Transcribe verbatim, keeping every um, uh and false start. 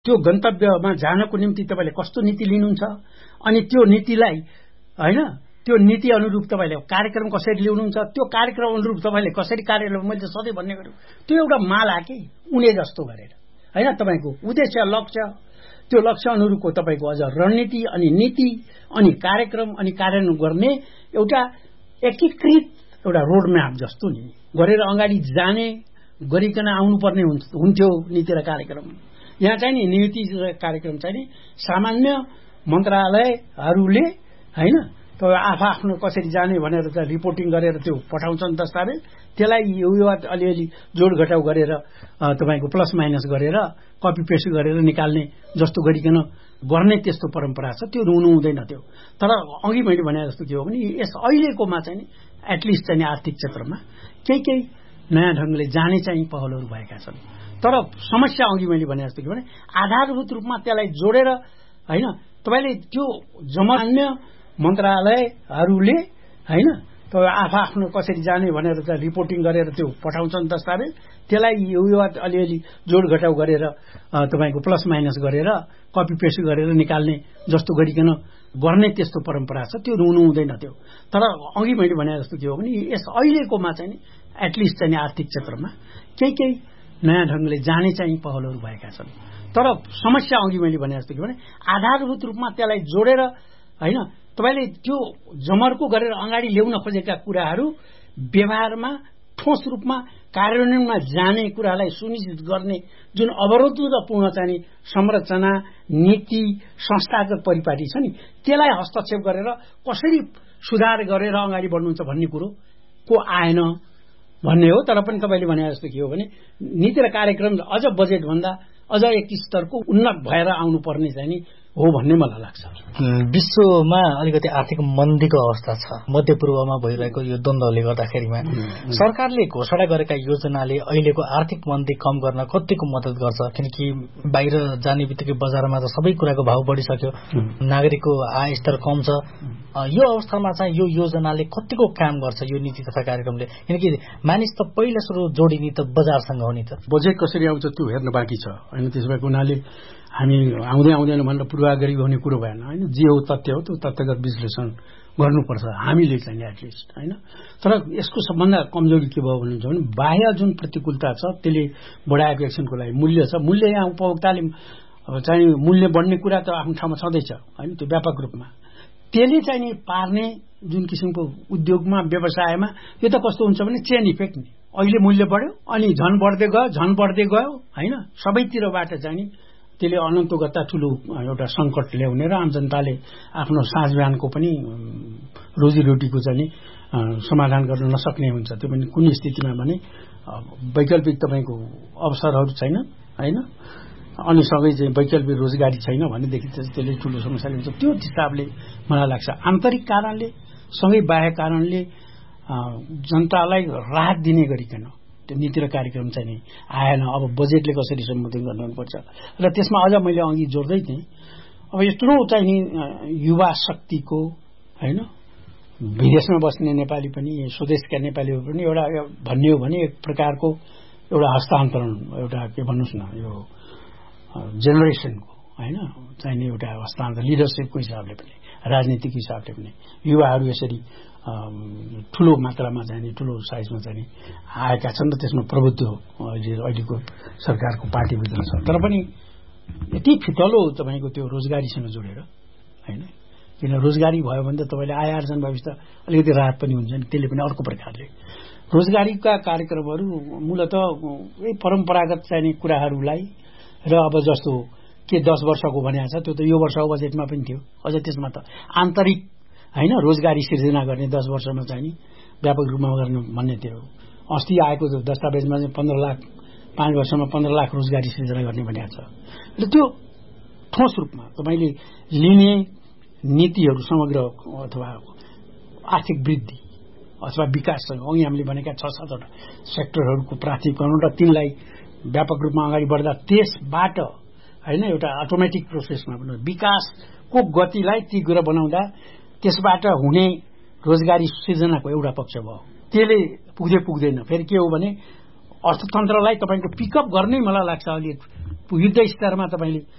त्यो गन्तव्यमा जानको निम्ति तपाईले कस्तो नीति लिनुहुन्छ अनि त्यो नीतिलाई हैन त्यो नीति अनुरूप तपाईले कार्यक्रम कसरी ल्याउनुहुन्छ त्यो कार्यक्रम अनुरूप तपाईले कसरी कार्यान्वयन मैले सधैँ भन्ने गरे त्यो एउटा माला के उनी जस्तो गरेर हैन तपाईको उद्देश्य लक्ष्य त्यो लक्ष्य अनुरूपको तपाईको अझ रणनीति अनि नीति अनि कार्यक्रम अनि कार्यान्वयन गर्ने एउटा एकीकृत एउटा रोड म्याप जस्तो नि गरेर अगाडि जाने गरिकन आउनुपर्ने हुन्थ्यो नीति र कार्यक्रम। यहाँ चाहिँ नि नीति र कार्यक्रम चाहिँ नि सामान्य मन्त्रालयहरूले हैन त्यो आफू आफ्नो कसरी जाने भनेर त रिपोर्टिङ गरेर त्यो पठाउँछन् दस्तावेज त्यसलाई यो अलिअलि जोड घटाउ गरेर तपाईको प्लस माइनस गरेर कपी पेस्ट गरेर निकाल्ने जस्तो गरिकन गर्ने त्यस्तो परम्परा छ त्यो हुनु हुँदैन त्यो। तर अघि मैले भने जस्तो के हो भने यस अहिलेकोमा चाहिँ नि एटलिस्ट चाहिँ आर्थिक क्षेत्रमा केही केही नयाँ ढंगले जाने चाहिँ पहलहरू भएका छन्। तर समस्या अघि मैले भने जस्तो के भने आधारभूत रूपमा त्यसलाई जोडेर हैन तपाईले त्यो जमान्य मन्त्रालयहरूले हैन त्यो आफू आफ्नो कसरी जाने भनेर त रिपोर्टिङ गरेर त्यो पठाउँछन् दस्तावेज त्यसलाई यो अलिअलि जोड घटाउ गरेर तपाईको प्लस माइनस गरेर कपी पेस्ट गरेर निकाल्ने जस्तो गरिकन गर्ने त्यस्तो परम्परा छ त्यो हुनु हुँदैन त्यो। तर अघि मैले भने जस्तो के हो भने यस अहिलेकोमा चाहिँ एटलिस्ट चाहिँ आर्थिक क्षेत्रमा केही केही नयाँ ढंगले जाने चाहिँ पहलहरू भएका छन्। तर समस्या अघि मैले भने जस्तो के भने आधारभूत रूपमा त्यसलाई जोडेर हैन तपाईले त्यो जमर्को गरेर अगाडि ल्याउन खोजेका कुराहरू व्यवहारमा ठोस रूपमा कार्यान्वयनमा जाने कुरालाई सुनिश्चित गर्ने जुन अवरोधपूर्ण चाहिँ संरचना नीति संस्थागत परिपाटी छ नि त्यसलाई हस्तक्षेप गरेर कसरी सुधार गरेर अगाडि बढ्नुहुन्छ भन्ने कुरो को आएन भन्ने हो। तर पनि तपाईले भने जस्तो के हो भने नीति र कार्यक्रम अझ बजेट भन्दा अझ एक स्तरको उन्नत भएर आउनुपर्ने चाहिँ नि हो भन्ने मलाई लाग्छ। विश्वमा अलिकति आर्थिक मन्दीको अवस्था छ, मध्यपूर्वमा भइरहेको यो द्वन्द्वले गर्दाखेरिमा सरकारले घोषणा गरेका योजनाले अहिलेको आर्थिक मन्दी कम गर्न कतिको मद्दत गर्छ? किनकि बाहिर जाने बित्तिकै बजारमा त सबै कुराको भाव बढिसक्यो, नागरिकको आय स्तर कम छ। यो अवस्थामा चाहिँ यो योजनाले कतिको काम गर्छ यो नीति तथा कार्यक्रमले? किनकि मानिस त पहिला सुरु जोडिने त बजारसँग हो नि त। बजेट कसरी आउँछ त्यो हेर्न बाँकी छ हैन। त्यसबाट हुनाले हामी आउँदै आउँदैन भनेर पूर्वाग्रही हुने कुरो भएन हैन। जे हो तथ्य हो त्यो तथ्यगत विश्लेषण गर्नुपर्छ हामीले चाहिँ एटलिस्ट हैन। तर यसको सबभन्दा कमजोरी के भयो भन्नुहुन्छ भने बाह्य जुन प्रतिकूलता छ त्यसले बढाएको एक्सनको लागि मूल्य छ। मूल्य यहाँ उपभोक्ताले चाहिँ मूल्य बढ्ने कुरा त आफ्नो ठाउँमा छँदैछ हैन त्यो व्यापक रूपमा। त्यसले चाहिँ नि पार्ने जुन किसिमको उद्योगमा व्यवसायमा यो त कस्तो हुन्छ भने चेन इफेक्ट नि अहिले मूल्य बढ्यो अनि झन बढ्दै गयो झन बढ्दै गयो हैन। सबैतिरबाट चाहिँ नि त्यसले अनन्तगता ठूलो एउटा संकट ल्याउने र आम जनताले आफ्नो साँझ बिहानको पनि रोजीरोटीको चाहिँ समाधान गर्न नसक्ने हुन्छ। त्यो पनि कुन स्थितिमा भने वैकल्पिक तपाईको अवसरहरू छैन हैन अनि सँगै चाहिँ वैकल्पिक रोजगारी छैन भनेदेखि त्यसले ठूलो समस्या ल्याउँछ। त्यो हिसाबले मलाई लाग्छ आन्तरिक कारणले सँगै बाह्य कारणले जनतालाई राहत दिने गरिकन त्यो नीति र कार्यक्रम चाहिँ नि आएन। अब बजेटले कसरी सम्बोधन गर्नुपर्छ र त्यसमा अझ मैले अघि जोड्दै थिएँ अब यत्रो चाहिँ नि युवा शक्तिको हैन विदेशमा बस्ने नेपाली पनि स्वदेशका नेपालीहरू पनि एउटा भन्ने हो भने एक प्रकारको एउटा हस्तान्तरण एउटा के भन्नुस् न यो जेनेरेसनको हैन चाहिँ नि एउटा हस्तान्तरण लिडरशिपको हिसाबले पनि राजनीतिक हिसाबले पनि युवाहरू यसरी ठूलो मात्रामा चाहिँ नि ठूलो साइजमा चाहिँ आएका छन् र त्यसमा प्रभुत्व अहिले अहिलेको सरकारको पार्टीभित्र छ। तर पनि यति फितलो तपाईको त्यो रोजगारीसँग जोडेर हैन किन रोजगारी भयो भने त तपाईले आय आर्जन भएपछि त अलिकति राहत पनि हुन्छ नि। त्यसले पनि अर्को प्रकारले रोजगारीका कार्यक्रमहरू मूलत यही परम्परागत चाहिने कुराहरूलाई र अब जस्तो के दस वर्षको भनेको छ त्यो त यो वर्षको बजेटमा पनि थियो। अझ त्यसमा त आन्तरिक हैन रोजगारी सिर्जना गर्ने दस वर्षमा चाहिँ नि व्यापक रूपमा गर्ने भन्ने थियो। अस्ति आएको दस्तावेजमा चाहिँ पन्ध्र लाख पाँच वर्षमा पन्ध्र लाख रोजगारी सिर्जना गर्ने भनेको छ। र त्यो ठोस रूपमा तपाईले लिने नीतिहरू समग्र अथवा आर्थिक वृद्धि अथवा विकाससँग अघि हामीले भनेका छ सातवटा सेक्टरहरूको प्राथमिकरण र तिनलाई व्यापक रूपमा अगाडि बढ्दा त्यसबाट हैन एउटा अटोमेटिक प्रोसेसमा पनि विकासको गतिलाई तीव्र बनाउँदा त्यसबाट हुने रोजगारी सृजनाको एउटा पक्ष भयो। त्यसले पुग्दै पुग्दैन फेरि के हो भने अर्थतन्त्रलाई तपाईको पिकअप गर्नै मलाई लाग्छ अलि युद्ध स्तरमा तपाईले